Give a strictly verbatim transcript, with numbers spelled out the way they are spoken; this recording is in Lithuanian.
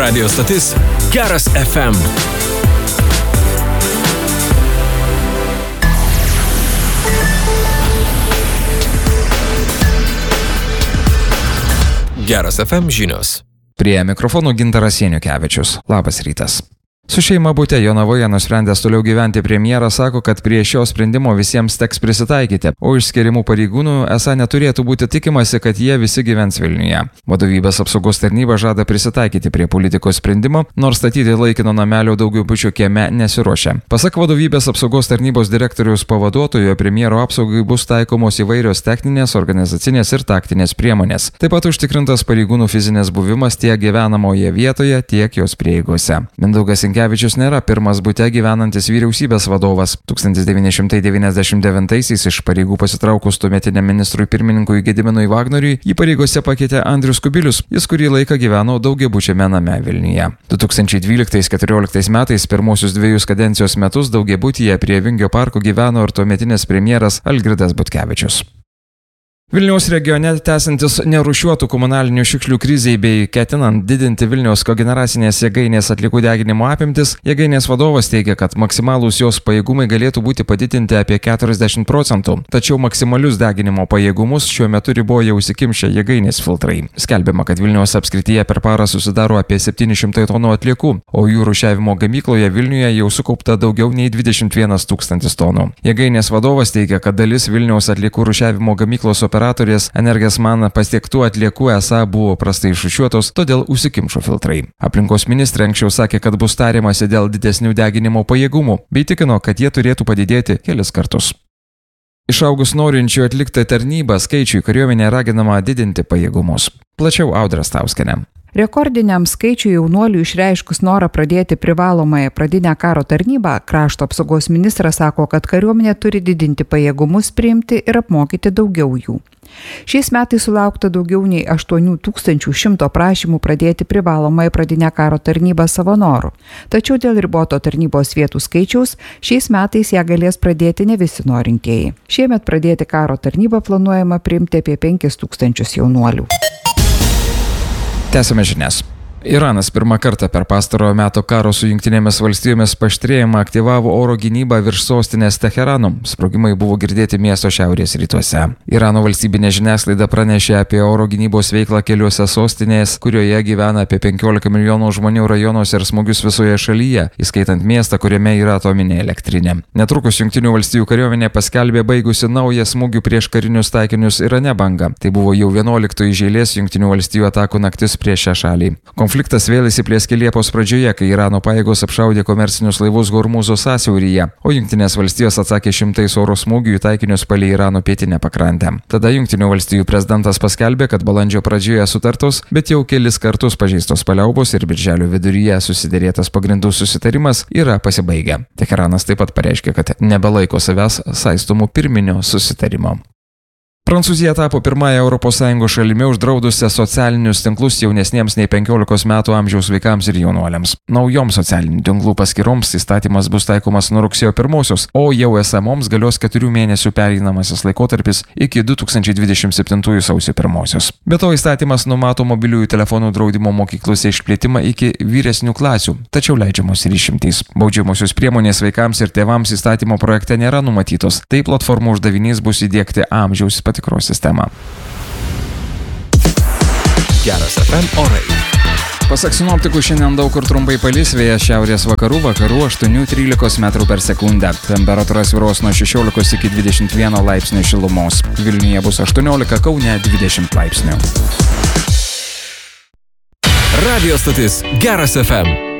Radio stotis Geras F M. Geras F M žinios. Prie mikrofonų Gintaras Janukevičius. Labas rytas. Su šeima bute Jonavoje nusprendęs toliau gyventi premjeras sako, kad prie šio sprendimo visiems teks prisitaikyti, o iš skiriamų pareigūnų esą neturėtų būti tikimasi, kad jie visi gyvens Vilniuje. Vadovybės apsaugos tarnyba žada prisitaikyti prie politikos sprendimo, nors statyti laikino namelio daugiabučio kieme nesiruošia. Pasak vadovybės apsaugos tarnybos direktoriaus pavaduotojo, premjero apsaugai bus taikomos įvairios techninės, organizacinės ir taktinės priemonės. Taip pat užtikrintas pareigūnų fizinis buvimas tiek gyvenamoje vietoje, tiek jos prieigose. Mindaugas Sinkevičius nėra pirmas bute gyvenantis vyriausybės vadovas. tūkstantis devyni šimtai devyniasdešimt devintaisiais iš pareigų pasitraukus tuometiniam ministrui pirmininkui Gediminui Vagnoriui, jį pareigose pakeitė Andrius Kubilius. Jis kurį laiką gyveno daugiabučiame name Vilniuje. du tūkstančiai dvyliktais keturioliktais metais pirmosius dviejus kadencijos metus daugiabutyje prie Vingio parko gyveno ir tuometinis premjeras Algirdas Butkevičius. Vilniaus regione tęsiantis nerūšiuotų komunalinių šiukšlių krizei bei ketinant didinti Vilniaus kogeneracinės jėgainės atliekų deginimo apimtis, jėgainės vadovas teigia, kad maksimalūs jos pajėgumai galėtų būti padidinti apie keturiasdešimt procentų, tačiau maksimalius deginimo pajėgumus šiuo metu riboja užsikimšę jėgainės filtrai. Skelbiama, kad Vilniaus apskrityje per parą susidaro apie septyni šimtai tonų atliekų, o jų rūšiavimo gamykloje Vilniuje jau sukaupta daugiau nei dvidešimt vienas tūkstantis tonų. Jėgainės vadovas teigia, kad dalis Vilniaus atliekų rūšiavimo gamyklos operacijų operatorės Energijos man pasiektų atliekų esą buvo prastai išrūšiuotos, todėl užsikimšo filtrai. Aplinkos ministrė anksčiau sakė, kad bus tariamasi dėl didesnių deginimo pajėgumų, bei tikino, kad jie turėtų padidėti kelis kartus. Išaugus norinčių atlikti tarnybą skaičiui kariuomenė raginama didinti pajėgumus. Plačiau Audra Stauskienė. Rekordiniam skaičiui jaunuolių išreiškus norą pradėti privalomąją pradinę karo tarnybą, krašto apsaugos ministras sako, kad kariuomenė turi didinti pajėgumus, priimti ir apmokyti daugiau jų. Šiais metais sulaukta daugiau nei aštuoni tūkstančiai šimtas prašymų pradėti privalomąją pradinę karo tarnybą savo noru. Tačiau dėl riboto tarnybos vietų skaičiaus šiais metais ją galės pradėti ne visi norintieji. Šiemet pradėti karo tarnybą planuojama priimti apie penkis tūkstančius jaunuolių. Tęsime žinias. Iranas pirmą kartą per pastarojo meto karo su Jungtinėmis valstijomis paaštrėjimą aktyvavo oro gynybą virš sostinės Teherano. Sprogimai buvo girdėti miesto šiaurės rytuose. Irano valstybinė žiniasklaida pranešė apie oro gynybos veiklą keliuose sostinės, kurioje gyvena apie penkiolika milijonų žmonių rajonuose ir smūgius visoje šalyje, įskaitant miestą, kuriame yra atominė elektrinė. Netrukus Jungtinių valstijų kariuomenė paskelbė baigusi naują smūgių prieš karinius taikinius Irane bangą. Tai buvo jau vienuoliktoji iš eilės Jungtinių valstijų atakų naktis prieš šią šalį. Konfliktas vėl įsiplieskė Liepos pradžioje, kai Irano pajėgos apšaudė komercinius laivus Hormūzo sąsiauryje, o Jungtinės valstijos atsakė šimtais oro smūgių į taikinius palei Irano pietinę pakrantę. Tada Jungtinių valstijų prezidentas paskelbė, kad balandžio pradžioje sutartos, bet jau kelis kartus pažeistos paliaubos ir birželio viduryje susiderėtas pagrindų susitarimas yra pasibaigę. Teheranas taip pat pareiškė, kad nebelaiko savęs saistomų pirminio susitarimo. Prancūzija tapo pirmąją Europos Sąjungos šalimi uždraudusią socialinius tinklus jaunesniems nei penkiolikos metų amžiaus vaikams ir jaunuoliams. Naujoms socialinių tinklų paskyroms įstatymas bus taikomas nuo rugsėjo pirmosios, o jau esamoms galios keturių mėnesių pereinamasis laikotarpis iki du tūkstančiai dvidešimt septintųjų sausio pirmosios. Be to įstatymas numato mobiliųjų telefonų draudimo mokyklose išplėtimą iki vyresnių klasių, tačiau leidžiamos ir išimtys. Baudžiamosios priemonės vaikams ir tėvams įstatymo projekte nėra numatytos. Tai platformų uždavinys bus įdiegti amžiaus patikros sistemą. Geras F M orai. Pasak sinoptikų, šiandien daug kur trumpai palis, vėjas šiaurės vakarų, vakarų aštuoni trylika metrų per sekundę. Temperatūra svyruos nuo šešiolikos iki dvidešimt vieno laipsnių šilumos. Vilniuje bus aštuoniolika, Kaune dvidešimt laipsnių. Radio stotis Geras F M.